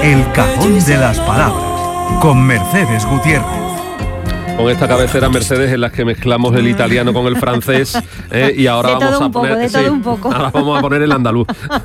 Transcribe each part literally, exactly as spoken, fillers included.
El Cajón de las Palabras, con Mercedes Gutiérrez. Con esta cabecera, Mercedes, en las que mezclamos el italiano con el francés, eh, y ahora de vamos todo a un poco, poner, de todo sí, un poco. ahora vamos a poner el andaluz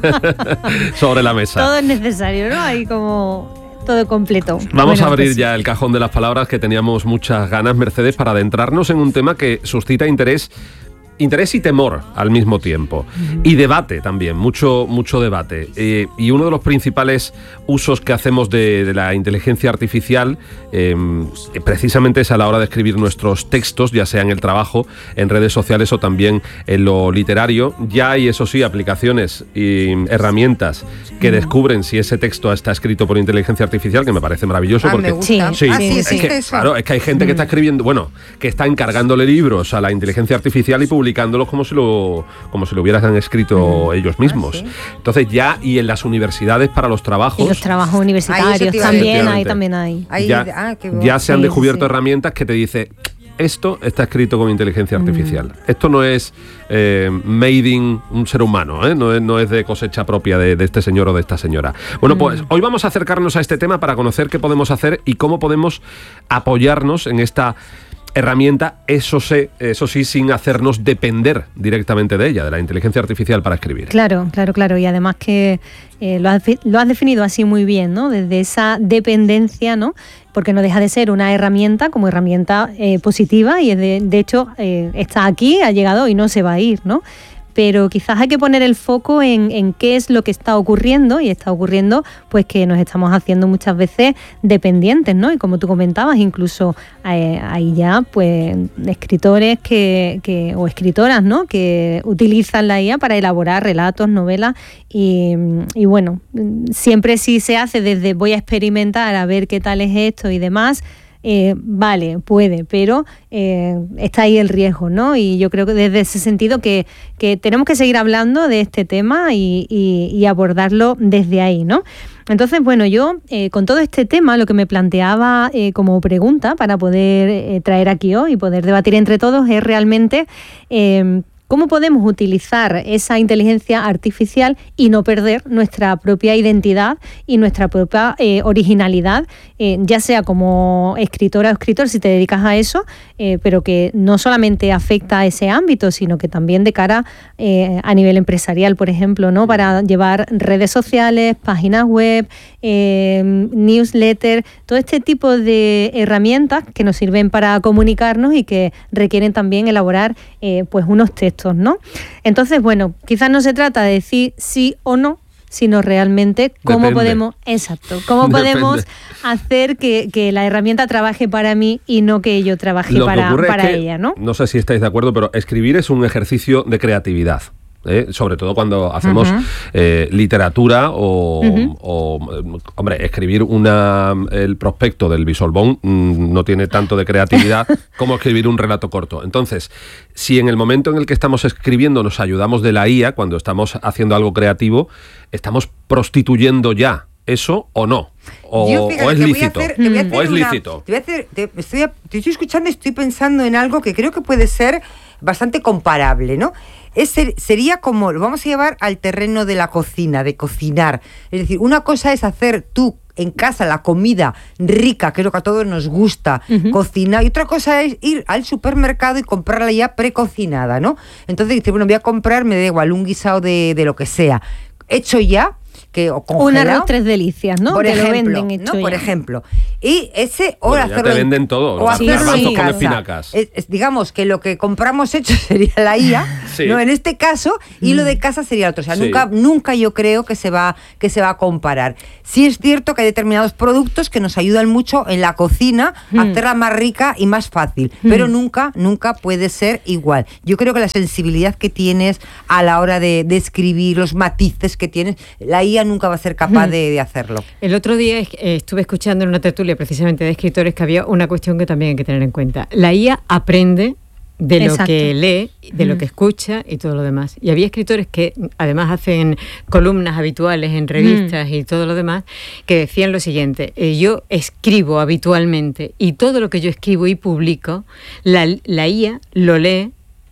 sobre la mesa. Todo es necesario, ¿no? Ahí como todo completo. Vamos bueno, a abrir pues, ya el cajón de las palabras, que teníamos muchas ganas, Mercedes, para adentrarnos en un tema que suscita interés. Interés y temor al mismo tiempo. Uh-huh. Y debate también, mucho, mucho debate. Eh, y uno de los principales usos que hacemos de, de la inteligencia artificial eh, precisamente es a la hora de escribir nuestros textos, ya sea en el trabajo, en redes sociales o también en lo literario. Ya hay, eso sí, aplicaciones y herramientas que uh-huh. descubren si ese texto está escrito por inteligencia artificial, que me parece maravilloso. Ah, porque, me gusta. Sí, ah, sí, es que, eso. claro, es que hay gente que está escribiendo, bueno, que está encargándole libros a la inteligencia artificial y publicando publicándolos como si lo como si lo hubieran escrito mm. ellos mismos. Ah, ¿sí? Entonces ya, y en las universidades para los trabajos. Y los trabajos universitarios también hay, también hay. Ya, ah, ya se han sí, descubierto sí. herramientas que te dicen, esto está escrito con inteligencia artificial. Mm. Esto no es eh, made in un ser humano, ¿eh? no, es, no es de cosecha propia de, de este señor o de esta señora. Bueno, mm. pues hoy vamos a acercarnos a este tema para conocer qué podemos hacer y cómo podemos apoyarnos en esta herramienta, eso sí, eso sí, sin hacernos depender directamente de ella, de la inteligencia artificial para escribir. Claro, claro, claro. Y además que eh, lo, has, lo has definido así muy bien, ¿no? Desde esa dependencia, ¿no? Porque no deja de ser una herramienta como herramienta eh, positiva y es de, de hecho eh, está aquí, ha llegado y no se va a ir, ¿no? Pero quizás hay que poner el foco en, en qué es lo que está ocurriendo, y está ocurriendo pues que nos estamos haciendo muchas veces dependientes, ¿no? Y como tú comentabas, incluso eh, hay ya pues escritores que, que o escritoras, ¿no? Que utilizan la I A para elaborar relatos, novelas y, y bueno, siempre sí se hace desde voy a experimentar a ver qué tal es esto y demás. Eh, vale, puede, pero eh, está ahí el riesgo, ¿no? Y yo creo que desde ese sentido que, que tenemos que seguir hablando de este tema y, y, y abordarlo desde ahí, ¿no? Entonces, bueno, yo eh, con todo este tema lo que me planteaba eh, como pregunta para poder eh, traer aquí hoy y poder debatir entre todos es realmente Eh, ¿cómo podemos utilizar esa inteligencia artificial y no perder nuestra propia identidad y nuestra propia eh, originalidad, eh, ya sea como escritora o escritor, si te dedicas a eso, eh, pero que no solamente afecta a ese ámbito, sino que también de cara eh, a nivel empresarial, por ejemplo, ¿no? Para llevar redes sociales, páginas web, eh, newsletter, todo este tipo de herramientas que nos sirven para comunicarnos y que requieren también elaborar eh, pues unos textos, ¿no? Entonces, bueno, quizás no se trata de decir sí o no, sino realmente cómo Depende. podemos, exacto, cómo Depende. podemos hacer que, que la herramienta trabaje para mí y no que yo trabaje Lo para, que ocurre para es que, ella, ¿no? No sé si estáis de acuerdo, pero escribir es un ejercicio de creatividad. ¿Eh? Sobre todo cuando hacemos uh-huh. eh, literatura o, uh-huh. o, hombre, escribir una el prospecto del Bisolbón mmm, no tiene tanto de creatividad como escribir un relato corto. Entonces, si en el momento en el que estamos escribiendo nos ayudamos de la I A, cuando estamos haciendo algo creativo, ¿estamos prostituyendo ya eso o no? O, Yo, fíjate, o es lícito. Hacer, te voy a hacer o es una, lícito. Te voy a hacer, te, estoy, te estoy escuchando y estoy pensando en algo que creo que puede ser bastante comparable, ¿no? Es, sería como, lo vamos a llevar al terreno de la cocina, de cocinar. Es decir, una cosa es hacer tú en casa la comida rica, que es lo que a todos nos gusta, uh-huh. cocinar, y otra cosa es ir al supermercado y comprarla ya precocinada, ¿no? Entonces dices, bueno, voy a comprar, me da igual, un guisado de, de lo que sea, hecho ya, que o congelado. Un arroz tres delicias, ¿no? Por que ejemplo, lo venden hecho ¿no? ya. Por ejemplo. Y ese, o bueno, hacerlo. Ya te venden todo, o sí, hacerlo sí. en casa. con espinacas. Es, es, digamos que lo que compramos hecho sería la I A, sí. ¿no? En este caso, y mm. lo de casa sería otro. O sea, sí. nunca, nunca yo creo que se va, que se va a comparar. Sí es cierto que hay determinados productos que nos ayudan mucho en la cocina mm. a hacerla más rica y más fácil, mm. pero nunca, nunca puede ser igual. Yo creo que la sensibilidad que tienes a la hora de, de escribir, los matices que tienes, la I A nunca va a ser capaz de, de hacerlo. El otro día eh, estuve escuchando en una tertulia precisamente de escritores que había una cuestión que también hay que tener en cuenta. La I A aprende de lo Exacto. que lee, de mm. lo que escucha y todo lo demás. Y había escritores que además hacen columnas habituales en revistas mm. y todo lo demás, que decían lo siguiente: eh, yo escribo habitualmente y todo lo que yo escribo y publico, la, la I A lo lee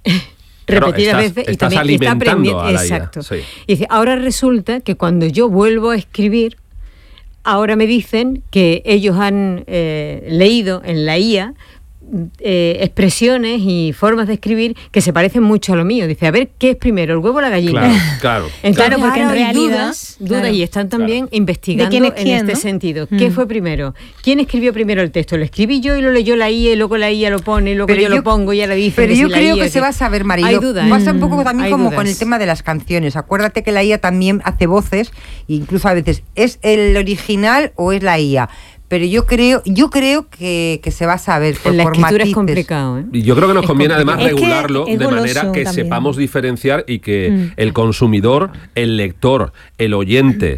repetidas claro, estás, veces y estás también está aprendiendo. A la Exacto. I A, sí. Y dice, ahora resulta que cuando yo vuelvo a escribir, ahora me dicen que ellos han eh, leído en la I A Eh, expresiones y formas de escribir que se parecen mucho a lo mío. Dice, a ver, ¿qué es primero, el huevo o la gallina? Claro, claro. Entonces, claro, porque en hay realidad dudas, dudas claro, y están también claro. investigando ¿De quién es en quién, este no? sentido. Mm. ¿Qué fue primero? ¿Quién escribió primero el texto? ¿Lo escribí yo y lo leyó la I A y luego la I A lo pone y luego Pero yo, yo- lo pongo y ya le dice? Pero yo si la creo I A que se va a saber, Marilo. Hay dudas, ¿eh? Pasa un poco también Hay como dudas. con el tema de las canciones. Acuérdate que la I A también hace voces, e incluso a veces, ¿es el original o es la I A? Pero yo creo, yo creo que, que se va a saber por, En la por escritura es matices. complicado, ¿eh? Y yo creo que nos Es conviene además complicado. Es que regularlo es de goloso manera que también. sepamos diferenciar y que Mm. el consumidor, el lector, el oyente,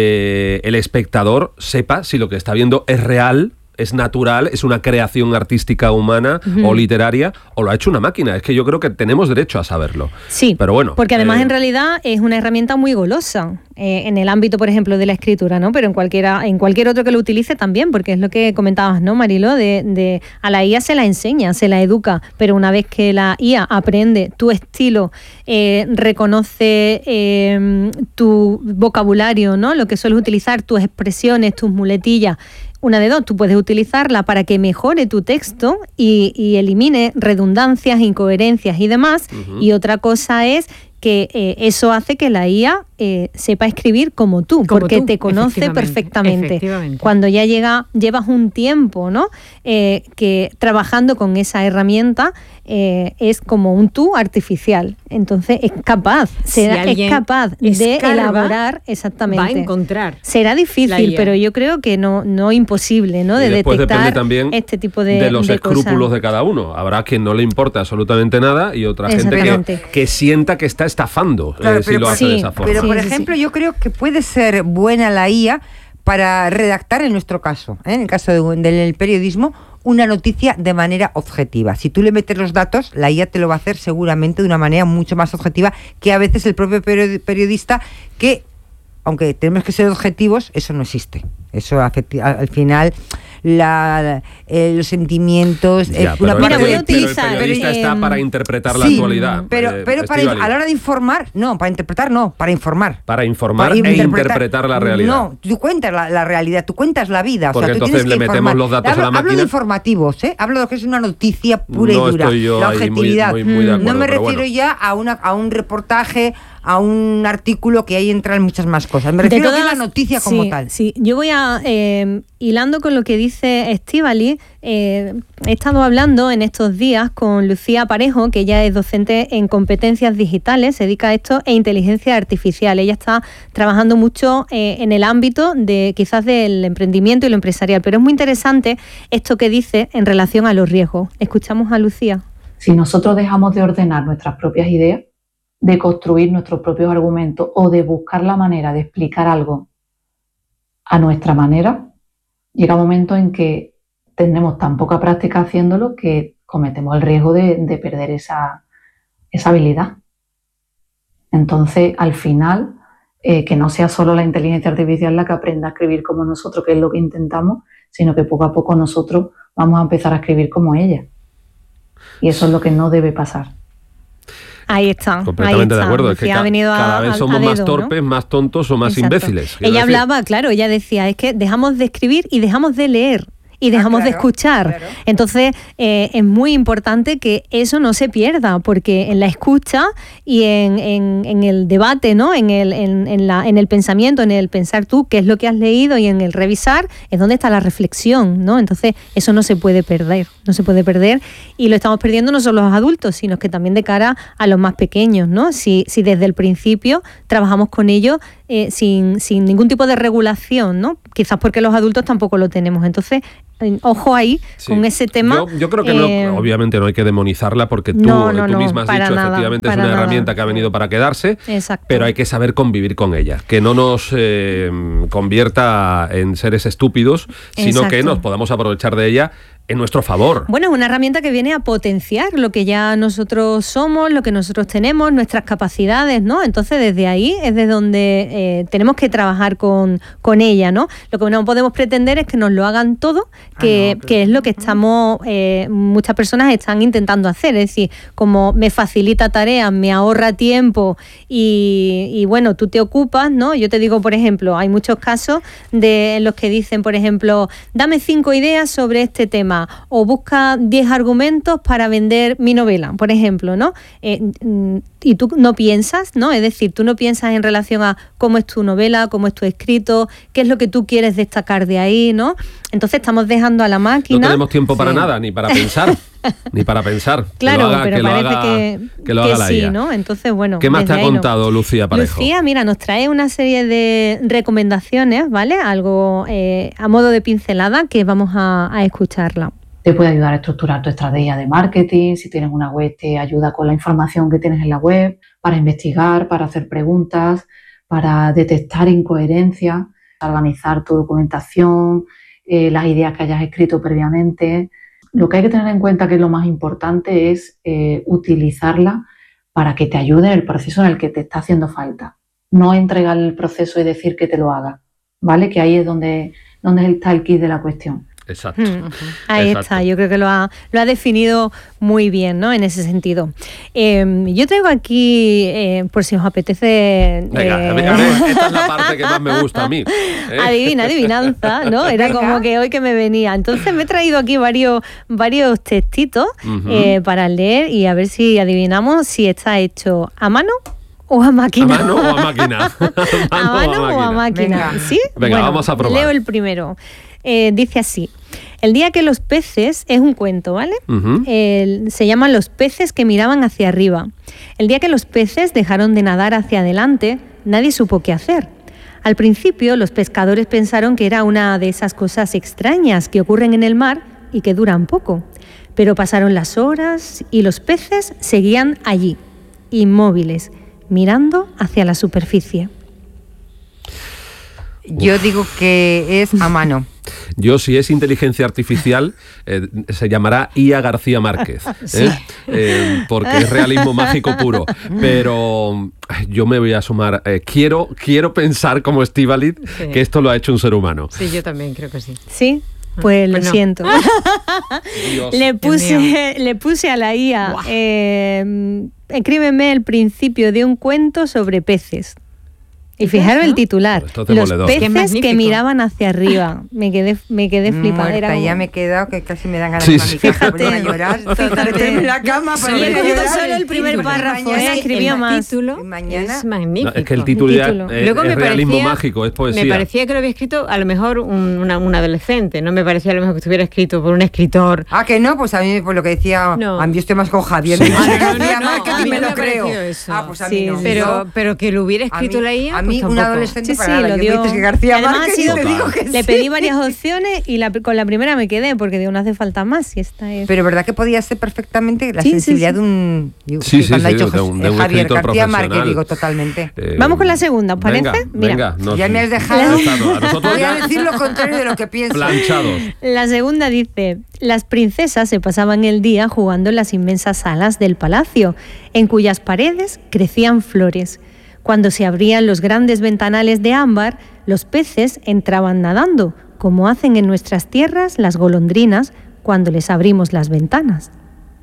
eh, el espectador sepa si lo que está viendo es real, es natural, es una creación artística humana Ujú. o literaria, o lo ha hecho una máquina. Es que yo creo que tenemos derecho a saberlo. Sí, pero bueno. porque además eh, en realidad es una herramienta muy golosa eh, en el ámbito, por ejemplo, de la escritura, ¿no? Pero en cualquiera, en cualquier otro que lo utilice también, porque es lo que comentabas, ¿no, Marilo? De, de a la I A se la enseña, se la educa, pero una vez que la I A aprende tu estilo, eh, reconoce eh, tu vocabulario, ¿no? Lo que sueles utilizar, tus expresiones, tus muletillas. Una de dos, tú puedes utilizarla para que mejore tu texto y, y elimine redundancias, incoherencias y demás. Ujú. Y otra cosa es que eh, eso hace que la I A eh, sepa escribir como tú, Como porque tú, te conoce efectivamente, perfectamente. efectivamente. Cuando ya llega, llevas un tiempo, ¿no? Eh, que trabajando con esa herramienta eh, es como un tú artificial. Entonces es capaz, Si será, es alguien capaz de escarba, elaborar exactamente. Va a encontrar. Será la difícil, I A. pero yo creo que no, no imposible, ¿no? y De después depende detectar también este tipo de, los de escrúpulos cosas. de cada uno. Habrá quien no le importa absolutamente nada y otra gente Exactamente. que, que sienta que está estafando Claro, eh, si pero lo por- hace de sí, esa forma. Pero, Sí, por sí, ejemplo, sí. yo creo que puede ser buena la I A para redactar, en nuestro caso, ¿eh? en el caso de- del periodismo, una noticia de manera objetiva. Si tú le metes los datos, la I A te lo va a hacer seguramente de una manera mucho más objetiva que a veces el propio peri- periodista, que, aunque tenemos que ser objetivos, eso no existe. Eso afecti- al al final... La, eh, los sentimientos Ya, eh, pero, una el Mira, parte voy a periodista- de ti, pero el utilizar, periodista eh, está para interpretar la sí, actualidad. pero, eh, pero para, Estíbaliz. a la hora de informar, no, para interpretar no, para informar. Para informar Para e interpretar la realidad. No, tú cuentas la, la realidad, tú cuentas la vida. O Porque sea, tú entonces tienes que le metemos informar. los datos a hablo, la hablo de máquina. informativos, ¿eh? Hablo de lo que es una noticia pura No y dura. estoy yo la ahí muy- objetividad. muy- muy de Mm, acuerdo, no me pero refiero bueno. ya a, una, a un reportaje, a un artículo, que ahí entran muchas más cosas. Me De refiero a que todas- es la noticia como sí, tal. Sí, yo voy a, eh, hilando con lo que dice Estíbaliz, eh, he estado hablando en estos días con Lucía Parejo, que ella es docente en competencias digitales, se dedica a esto, e inteligencia artificial. Ella está trabajando mucho eh, en el ámbito de quizás del emprendimiento y lo empresarial, pero es muy interesante esto que dice en relación a los riesgos. Escuchamos a Lucía. Si nosotros dejamos de ordenar nuestras propias ideas, de construir nuestros propios argumentos o de buscar la manera de explicar algo a nuestra manera, llega un momento en que tenemos tan poca práctica haciéndolo que cometemos el riesgo de, de perder esa, esa habilidad. Entonces, al final, eh, que no sea solo la inteligencia artificial la que aprenda a escribir como nosotros, que es lo que intentamos, sino que poco a poco nosotros vamos a empezar a escribir como ella. Y eso es lo que no debe pasar. Ahí está. Completamente ahí de está. acuerdo. Es que Lucía ca- ha venido a- cada vez a- somos a más dedo, ¿no? torpes, más tontos o más Exacto. imbéciles. Quiero Ella decir, hablaba, claro, ella decía, es que dejamos de escribir y dejamos de leer. Y dejamos Ah, de claro, escuchar. claro. Entonces, eh, es muy importante que eso no se pierda, porque en la escucha y en, en, en el debate, ¿no? En el, en, en, la, en el pensamiento, en el pensar tú qué es lo que has leído y en el revisar, es donde está la reflexión, ¿no? Entonces, eso no se puede perder, no se puede perder. Y lo estamos perdiendo no solo los adultos, sino que también de cara a los más pequeños, ¿no? Si, si desde el principio trabajamos con ellos eh, sin, sin ningún tipo de regulación, ¿no? Quizás porque los adultos tampoco lo tenemos. Entonces, ojo ahí Sí. con ese tema. Yo, yo creo que eh, no, obviamente no hay que demonizarla porque tú, no, no, tú no, misma has para dicho, nada, efectivamente es para una nada. herramienta que ha venido para quedarse, Exacto. pero hay que saber convivir con ella, que no nos eh, convierta en seres estúpidos, sino que Exacto. nos podamos aprovechar de ella en nuestro favor. Bueno, es una herramienta que viene a potenciar lo que ya nosotros somos, lo que nosotros tenemos, nuestras capacidades, ¿no? Entonces, desde ahí es de donde eh, tenemos que trabajar con, con ella, ¿no? Lo que no podemos pretender es que nos lo hagan todo, que, ah, no, que es lo que estamos, eh, muchas personas están intentando hacer. Es decir, como me facilita tareas, me ahorra tiempo y, y bueno, tú te ocupas, ¿no? Yo te digo, por ejemplo, hay muchos casos de los que dicen, por ejemplo, dame cinco ideas sobre este tema o busca diez argumentos para vender mi novela, por ejemplo, ¿no? Eh, y tú no piensas, ¿no? Es decir, tú no piensas en relación a cómo es tu novela, cómo es tu escrito, qué es lo que tú quieres destacar de ahí, ¿no? Entonces estamos dejando a la máquina... No tenemos tiempo para sí. nada, ni para pensar, ni para pensar. Claro, que lo haga, pero que parece lo haga, que, que, lo que haga la sí, I A. ¿no? Entonces, bueno... ¿Qué más te ha contado no. Lucía Parejo? Lucía, mira, nos trae una serie de recomendaciones, ¿vale? Algo eh, a modo de pincelada que vamos a, a escucharla. Te puede ayudar a estructurar tu estrategia de marketing. Si tienes una web, te ayuda con la información que tienes en la web, para investigar, para hacer preguntas, para detectar incoherencias, organizar tu documentación, eh, las ideas que hayas escrito previamente. Lo que hay que tener en cuenta, que es lo más importante, es eh, utilizarla para que te ayude en el proceso en el que te está haciendo falta. No entregar el proceso y decir que te lo haga, ¿vale? Que ahí es donde, donde está el kit de la cuestión. Exacto. Hmm. Ahí Exacto. está, yo creo que lo ha, lo ha definido muy bien, ¿no? En ese sentido. Eh, yo traigo aquí, eh, por si os apetece... Venga, eh, a ver, a ver, esta es la parte que más me gusta a mí. ¿eh? Adivina, adivinanza, ¿no? Era Venga. como que hoy que me venía. Entonces me he traído aquí varios, varios textitos Uh-huh. eh, para leer y a ver si adivinamos si está hecho a mano o a máquina. ¿A mano o a máquina? ¿A mano o a máquina? Venga. ¿Sí? Venga, Bueno, vamos a probar. Leo el primero. Eh, dice así: el día que los peces, es un cuento, ¿vale? Uh-huh. El- se llaman Los peces que miraban hacia arriba. El día que los peces dejaron de nadar hacia adelante, nadie supo qué hacer. Al principio, los pescadores pensaron que era una de esas cosas extrañas que ocurren en el mar y que duran poco. Pero pasaron las horas y los peces seguían allí, inmóviles, mirando hacia la superficie. Yo digo que es a mano. Yo, si es inteligencia artificial, eh, se llamará I A García Márquez, ¿eh? Eh, porque es realismo mágico puro. Pero yo me voy a sumar. Eh, quiero, quiero pensar como Estíbaliz Sí. que esto lo ha hecho un ser humano. Sí, yo también creo que sí. ¿Sí? Pues lo Pues no. siento. Dios. Le mío. puse, le puse a la I A, eh, escríbeme el principio de un cuento sobre peces. Y fijaros el titular, Esto es los demoledor. Qué peces magnífico. que miraban hacia arriba. Me quedé, me quedé flipada. Muerta, Era como- ya me he quedado que casi me dan ganas Sí, de ir a mi sí. casa ponerme a Fíjate. llorar. Fíjate. Meterme en la cama para Y he ir a cogido llorar. solo el primer título. párrafo, Mañana ¿eh? es Escribía el más. título Mañana- es No, magnífico. es que el título ya título. es, Luego es me realismo parecía- mágico, es poesía. Me parecía que lo había escrito a lo mejor un, una, un adolescente, no me parecía a lo mejor que estuviera escrito por un escritor. Ah, que no, pues a mí, por lo que decía, No. a mí yo estoy más con Javier. Sí. Me dice Ah, no, no, García no, Márquez a y mí me no lo me ha creo. parecido eso. Ah, pues a Sí, mí no. sí. Pero, Yo- pero que lo hubiera a escrito mí, la I A, a mí pues un tampoco. adolescente Sí, para sí, nada. lo Yo dio. me dices que García Además, Márquez ha sido- y te digo que le sí. pedí varias opciones y la- con la primera me quedé porque digo, no hace falta más. Y esta es... Pero verdad que podía ser perfectamente la Sí, sí, sensibilidad sí. de un... digo, Sí, sí, cuando ha sí, dicho de un- Jes- de un Javier escritor García Márquez, profesional. digo totalmente. Eh, Vamos con la segunda, ¿os parece? Venga, Mira. venga. nos- Ya me has Ya dejado... está, no, a nosotros Voy a ya decir lo contrario de lo que pienso. planchados. La segunda dice: las princesas se pasaban el día jugando en las inmensas salas del palacio, en cuyas paredes crecían flores. Cuando se abrían los grandes ventanales de ámbar, los peces entraban nadando, como hacen en nuestras tierras las golondrinas cuando les abrimos las ventanas.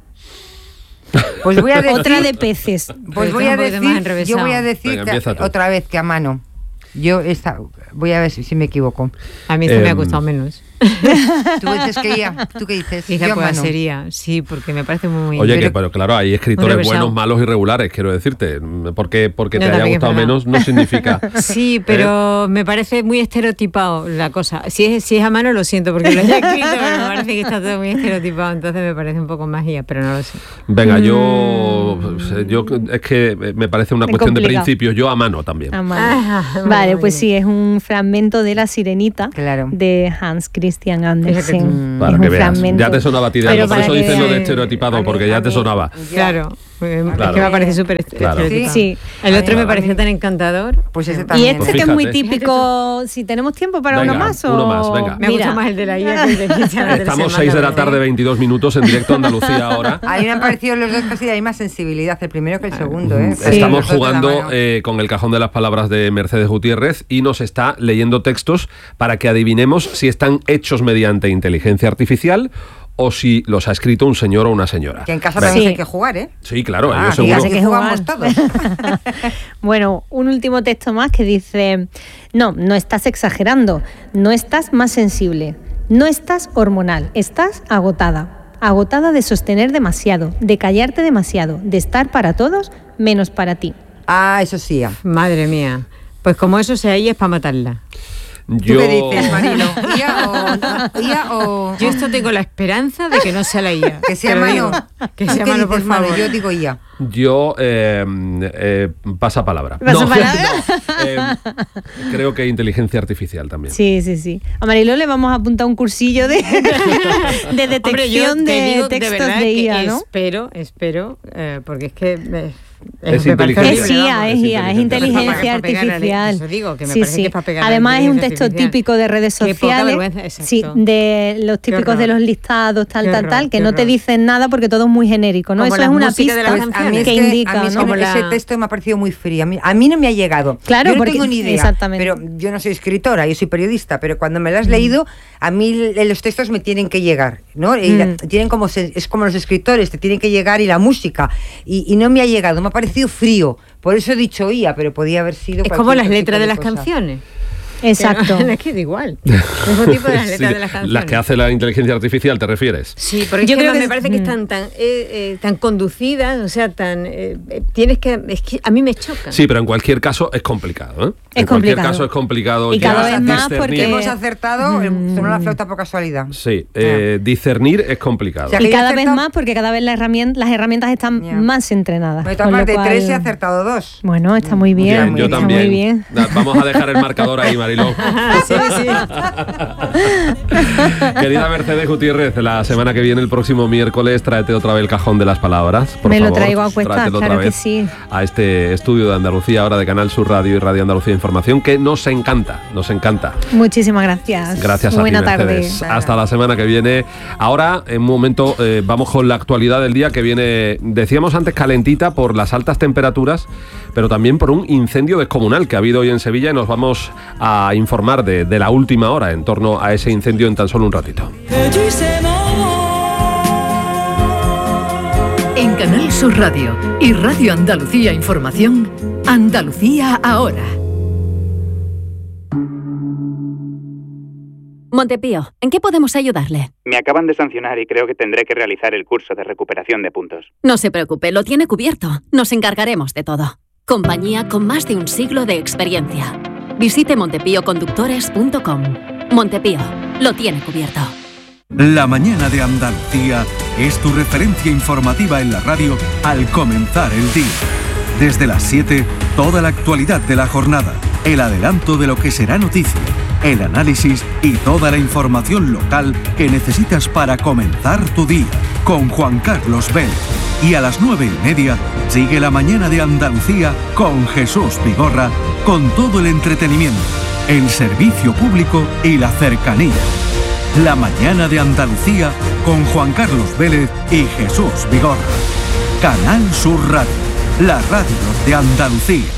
Pues voy a decir... Otra de peces. Pues Pero voy a está un poquito más decir, yo enrevesado. voy a decir Venga, que- empieza tú. otra vez que a mano. Yo esta, voy a ver si, si me equivoco. A mí esto me ha Em, gustado menos. Tú dices que ya, ¿tú qué dices? Quizá Yo a pues mano. sería, sí, porque me parece muy... Oye, Pero- que pero claro, hay escritores Enrevesado. buenos, malos y regulares, quiero decirte. Porque, porque No, te haya también es gustado verdad. menos no significa... Sí, pero me parece muy estereotipado la cosa. Si es, si es a mano lo siento porque lo he escrito, pero me parece que está todo muy estereotipado, entonces me parece un poco más guía, pero no lo sé. Venga, yo, yo... Es que me parece una Es cuestión de complicado. principios. Yo a mano también. A mano. Ah, Vale, muy pues bien. sí, es un fragmento de La Sirenita Claro. de Hans Christian Andersen. Fíjate tú. Es Para un que veas. fragmento. Ya te sonaba a ti de Pero algo. Por para eso que dices lo de veas- estereotipado, A mí- porque a ya te mí- sonaba. ya. Claro. Claro. Es que me parece súper claro. estereotipado. Sí. El otro mí, me pareció mí, tan encantador. Pues ese Y también. este Pues que es muy fíjate. típico, si tenemos tiempo para Venga, uno más o... uno más, venga. Me gusta más el de la I A que el de Cristian Andersen. Estamos seis de la tarde, veintidós minutos en directo a Andalucía ahora. A mí me han parecido los dos casi de la misma sensibilidad, el primero que el segundo. ¿eh? Sí. Estamos Los dos de la jugando mano. eh, con el cajón de las palabras de Mercedes Gutiérrez y nos está leyendo textos para que adivinemos si están hechos mediante inteligencia artificial o si los ha escrito un señor o una señora. Que en casa Venga. también Sí. hay que jugar, ¿eh? Sí, claro, Ah, yo seguro. así que que jugamos jugar. todos. Bueno, un último texto más que dice, no, no estás exagerando, no estás más sensible, no estás hormonal, estás agotada, agotada de sostener demasiado, de callarte demasiado, de estar para todos menos para ti. Ah, eso sí. Ya. Madre mía. Pues como eso sea ella es para matarla. ¿Tú Yo... qué dices, Marilo? ¿I A o...? I A o... Yo esto tengo la esperanza de que no sea la I A. Que sea Te lo mano. digo. Que ¿Tú sea qué mano, por dices, Manu? favor. Yo digo I A. Yo, eh, eh, pasa palabra. Pasa palabra. no, eh, creo que inteligencia artificial también. Sí, sí, sí. A Mariló le vamos a apuntar un cursillo de, de detección Hombre, yo te de digo textos de, verdad de que I A, ¿no? Espero, espero, eh, porque es que... eh, Es me parece inteligencia. Es horrible, I A, vamos. es I A, es inteligencia Es para pegar a la- artificial. eso digo, que me Sí, parece sí. que es para pegar a la Además es un inteligencia texto artificial. típico de redes Qué poca sociales, vergüenza, exacto. sí, de los típicos horror. de los listados, tal, Qué tal, horror, tal, que qué no te horror. dicen nada porque todo es muy genérico, ¿no? Como Eso las es una músicas de pista las Pues a mí canciones. es que que, indica, a mí es ¿no? que Como ese la- texto me ha parecido muy frío. A mí, a mí no me ha llegado. Claro, yo no porque- tengo ni idea. exactamente. Pero yo no soy escritora, yo soy periodista, pero cuando me lo has leído, a mí l- los textos me tienen que llegar, ¿no? Y la- Mm. tienen como se- es como los escritores, te tienen que llegar y la música. Y, y no me ha llegado, me ha parecido frío. Por eso he dicho I A, pero podía haber sido. Es cualquier como las otro letras tipo de las cosa. canciones. Exacto. Es que da igual. El mismo tipo de las letras Sí, de las canciones. las que hace la inteligencia artificial, ¿te refieres? Sí, porque Yo es que creo además que me es- parece que mm. están tan, eh, eh, tan conducidas, o sea, tan eh, eh, tienes que, es que a mí me chocan. Sí, pero en cualquier caso es complicado, ¿eh? Es en cualquier complicado. caso es complicado. Y ya cada vez más discernir- porque- Hemos acertado, eh, Mm. sonó la flauta por casualidad. Sí, eh, discernir es complicado. O sea, Y que yo he cada vez acertado- más porque cada vez las herramientas, las herramientas están Ya. más entrenadas. De con todas lo maneras, de cual- tres he acertado dos. Bueno, está muy bien. Yo está también. muy bien. Da- Vamos a dejar el marcador ahí, Mariló. Sí, sí. Querida Mercedes Gutiérrez, la semana que viene, el próximo miércoles, tráete otra vez el cajón de las palabras. Por Me lo favor, traigo a cuestas, tráetelo otra claro que vez sí. a este estudio de Andalucía, ahora de Canal Sur Radio y Radio Andalucía Información, que nos encanta, nos encanta. Muchísimas gracias. Gracias a Buena ti, tarde. Mercedes. Hasta la semana que viene. Ahora, en un momento, eh, vamos con la actualidad del día que viene, decíamos antes, calentita por las altas temperaturas, pero también por un incendio descomunal que ha habido hoy en Sevilla y nos vamos a informar de, de la última hora en torno a ese incendio en tan solo un ratito. En Canal Sur Radio y Radio Andalucía Información, Andalucía ahora. Montepío, ¿en qué podemos ayudarle? Me acaban de sancionar y creo que tendré que realizar el curso de recuperación de puntos. No se preocupe, lo tiene cubierto. Nos encargaremos de todo. Compañía con más de un siglo de experiencia. Visite montepío conductores punto com. Montepío, lo tiene cubierto. La mañana de Andalucía es tu referencia informativa en la radio al comenzar el día. Desde las siete, toda la actualidad de la jornada, el adelanto de lo que será noticia, el análisis y toda la información local que necesitas para comenzar tu día. Con Juan Carlos Vélez. Y a las nueve y media, sigue la mañana de Andalucía con Jesús Vigorra, con todo el entretenimiento, el servicio público y la cercanía. La mañana de Andalucía con Juan Carlos Vélez y Jesús Vigorra. Canal Sur Radio, la radio de Andalucía.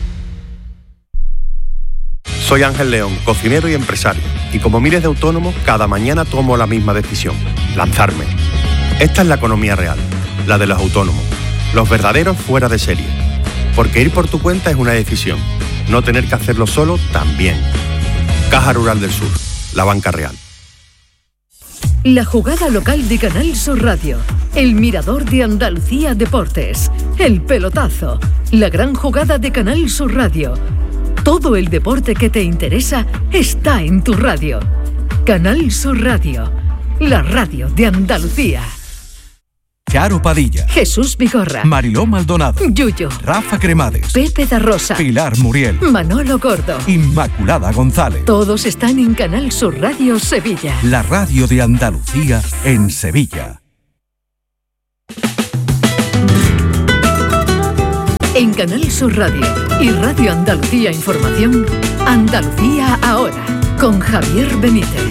Soy Ángel León, cocinero y empresario, y como miles de autónomos, cada mañana tomo la misma decisión, lanzarme. Esta es la economía real, la de los autónomos, los verdaderos fuera de serie. Porque ir por tu cuenta es una decisión, no tener que hacerlo solo también. Caja Rural del Sur, la banca real. La jugada local de Canal Sur Radio, el mirador de Andalucía Deportes, el pelotazo, la gran jugada de Canal Sur Radio. Todo el deporte que te interesa está en tu radio. Canal Sur Radio, la radio de Andalucía. Charo Padilla, Jesús Vigorra, Mariló Maldonado, Yuyo, Rafa Cremades, Pepe da Rosa, Pilar Muriel, Manolo Gordo. Inmaculada González. Todos están en Canal Sur Radio Sevilla. La radio de Andalucía en Sevilla. En Canal Sur Radio y Radio Andalucía Información, Andalucía Ahora, con Javier Benítez.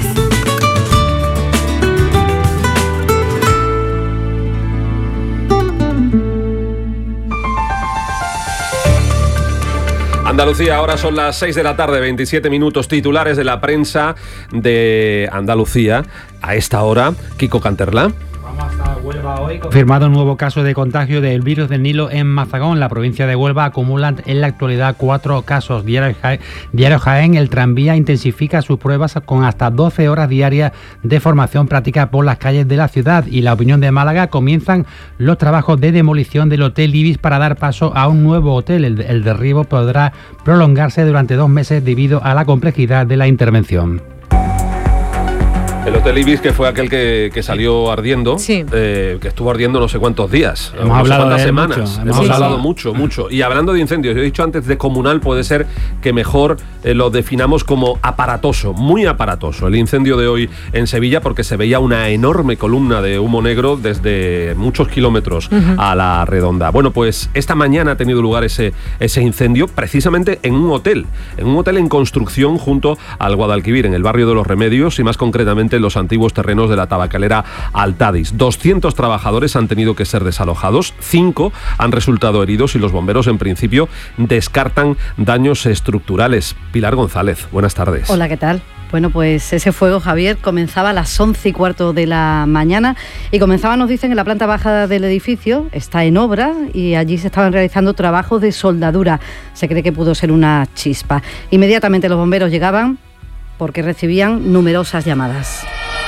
Andalucía, ahora son las seis de la tarde, veintisiete minutos, titulares de la prensa de Andalucía. A esta hora, Kiko Canterla. Hasta Huelva hoy, confirmado un nuevo caso de contagio del virus del Nilo en Mazagón. La provincia de Huelva acumula en la actualidad cuatro casos. Diario Jaén, Diario Jaén, el tranvía intensifica sus pruebas con hasta doce horas diarias de formación práctica por las calles de la ciudad. Y La Opinión de Málaga, comienzan los trabajos de demolición del Hotel Ibis para dar paso a un nuevo hotel. El, el derribo podrá prolongarse durante dos meses debido a la complejidad de la intervención. El Hotel Ibis, que fue aquel que, que salió ardiendo, sí. eh, que estuvo ardiendo no sé cuántos días, hemos no hablado sé cuántas de semanas. Mucho, hemos hemos hablado sí. mucho, mucho. Y hablando de incendios, yo he dicho antes de comunal, puede ser que mejor eh, lo definamos como aparatoso, muy aparatoso. El incendio de hoy en Sevilla, porque se veía una enorme columna de humo negro desde muchos kilómetros uh-huh. a la redonda. Bueno, pues esta mañana ha tenido lugar ese, ese incendio precisamente en un hotel, en un hotel en construcción junto al Guadalquivir, en el barrio de Los Remedios y más concretamente en los antiguos terrenos de la tabacalera Altadis. doscientos trabajadores han tenido que ser desalojados, cinco han resultado heridos y los bomberos en principio descartan daños estructurales. Pilar González, buenas tardes. Hola, ¿qué tal? Bueno, pues ese fuego, Javier, comenzaba a las once y cuarto de la mañana y comenzaba, nos dicen, en la planta baja del edificio. Está en obra y allí se estaban realizando trabajos de soldadura. Se cree que pudo ser una chispa. Inmediatamente los bomberos llegaban porque recibían numerosas llamadas.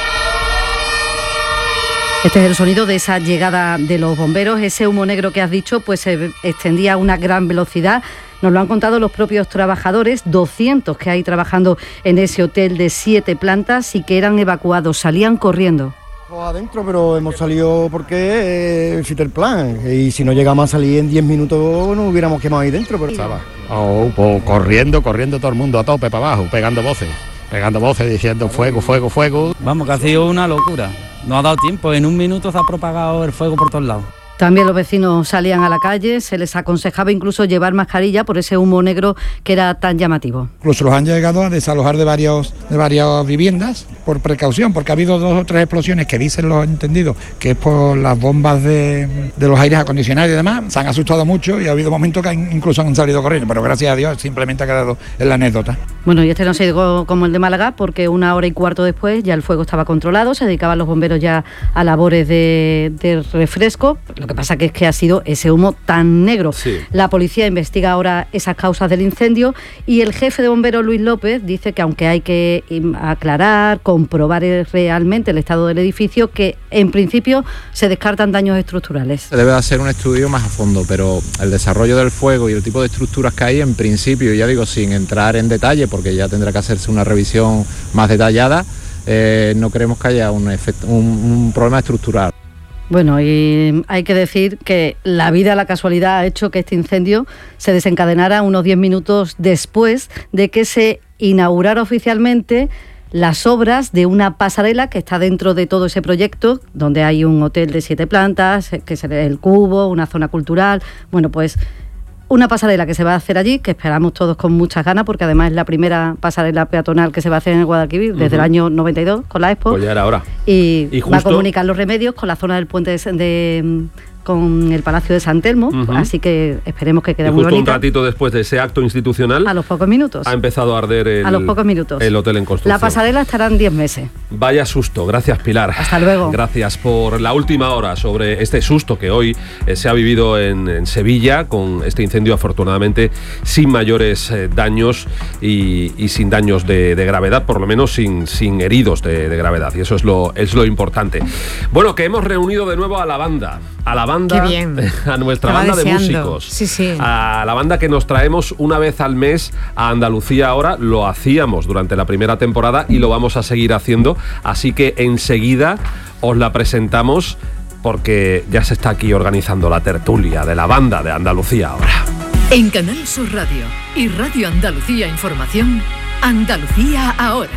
Este es el sonido de esa llegada de los bomberos. Ese humo negro que has dicho pues se extendía a una gran velocidad. Nos lo han contado los propios trabajadores, doscientos que hay trabajando en ese hotel de siete plantas y que eran evacuados, salían corriendo. Adentro, pero hemos salido porque eh, existe el plan y si no llegamos a salir en diez minutos no hubiéramos quemado ahí dentro. Pero... Estaba oh, oh, corriendo, corriendo todo el mundo a tope para abajo, pegando voces, pegando voces diciendo fuego, fuego, fuego. Vamos, que ha sido una locura. No ha dado tiempo, en un minuto se ha propagado el fuego por todos lados. También los vecinos salían a la calle, se les aconsejaba incluso llevar mascarilla por ese humo negro que era tan llamativo. Incluso los han llegado a desalojar de, varios, de varias viviendas por precaución, porque ha habido dos o tres explosiones que dicen los entendidos que es por las bombas de, de los aires acondicionados y demás. Se han asustado mucho y ha habido momentos que han, incluso han salido corriendo, pero gracias a Dios simplemente ha quedado en la anécdota. Bueno, y este no se llegó como el de Málaga, porque una hora y cuarto después ya el fuego estaba controlado, se dedicaban los bomberos ya a labores de, de refresco. Lo que pasa que es que ha sido ese humo tan negro. Sí. La policía investiga ahora esas causas del incendio y el jefe de bomberos, Luis López, dice que aunque hay que aclarar, comprobar realmente el estado del edificio, que en principio se descartan daños estructurales. Se debe hacer un estudio más a fondo, pero el desarrollo del fuego y el tipo de estructuras que hay, en principio, ya digo, sin entrar en detalle, porque ya tendrá que hacerse una revisión más detallada, eh, no creemos que haya un, efecto, un, un problema estructural. Bueno, y hay que decir que la vida, la casualidad, ha hecho que este incendio se desencadenara unos diez minutos después de que se inaugurara oficialmente las obras de una pasarela que está dentro de todo ese proyecto, donde hay un hotel de siete plantas, que es el Cubo, una zona cultural. Bueno, pues una pasarela que se va a hacer allí, que esperamos todos con muchas ganas, porque además es la primera pasarela peatonal que se va a hacer en el Guadalquivir desde uh-huh. el año noventa y dos con la Expo. Pues ya era hora. Y, y justo... va a comunicar Los Remedios con la zona del puente de, de con el Palacio de San Telmo, uh-huh. así que esperemos que quede y muy bonita. Justo un ratito después de ese acto institucional, a los pocos minutos, ha empezado a arder el, a los pocos minutos. el hotel en construcción. La pasarela estará en diez meses. Vaya susto, gracias Pilar. Hasta luego. Gracias por la última hora sobre este susto que hoy eh, se ha vivido en, en Sevilla, con este incendio afortunadamente sin mayores eh, daños y, y sin daños de, de gravedad, por lo menos sin, sin heridos de, de gravedad, y eso es lo, es lo importante. Bueno, que hemos reunido de nuevo a la banda, a la banda... Qué bien. A nuestra Estaba banda deseando. de músicos, sí, sí. a la banda que nos traemos una vez al mes a Andalucía Ahora. Lo hacíamos durante la primera temporada y lo vamos a seguir haciendo, así que enseguida os la presentamos, porque ya se está aquí organizando la tertulia de la banda de Andalucía Ahora. En Canal Sur Radio y Radio Andalucía Información, Andalucía Ahora.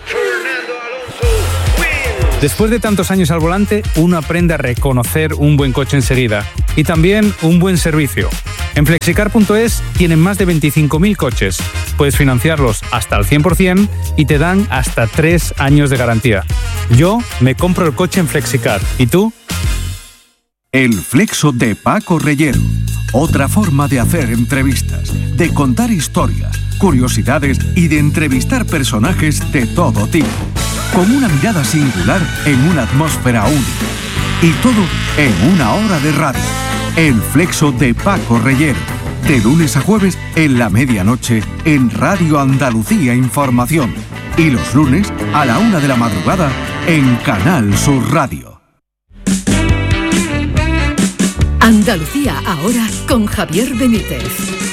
Después de tantos años al volante, uno aprende a reconocer un buen coche enseguida y también un buen servicio. En flexicar punto es tienen más de veinticinco mil coches. Puedes financiarlos hasta al cien por ciento y te dan hasta tres años de garantía. Yo me compro el coche en Flexicar. ¿Y tú? El Flexo de Paco Reyero. Otra forma de hacer entrevistas, de contar historias, curiosidades y de entrevistar personajes de todo tipo. Con una mirada singular en una atmósfera única. Y todo en una hora de radio. El Flexo de Paco Reyero. De lunes a jueves en la medianoche en Radio Andalucía Información. Y los lunes a la una de la madrugada en Canal Sur Radio. Andalucía ahora con Javier Benítez.